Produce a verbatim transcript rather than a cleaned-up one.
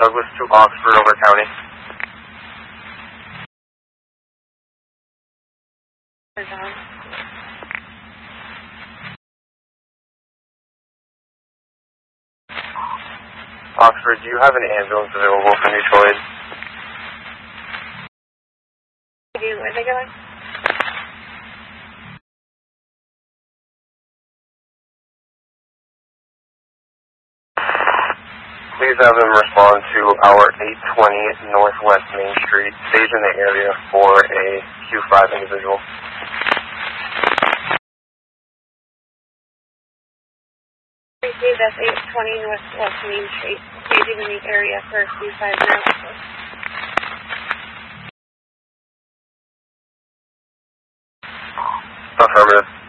Douglas to Oxford over county. Oxford, do you have an ambulance available for mutual aid? I do. Where are they going? Please have them respond to our eight twenty Northwest Main Street, stage in the area for a Q five individual. That's eight twenty Northwest Main Street, staging in the area for a Q five now. Affirmative.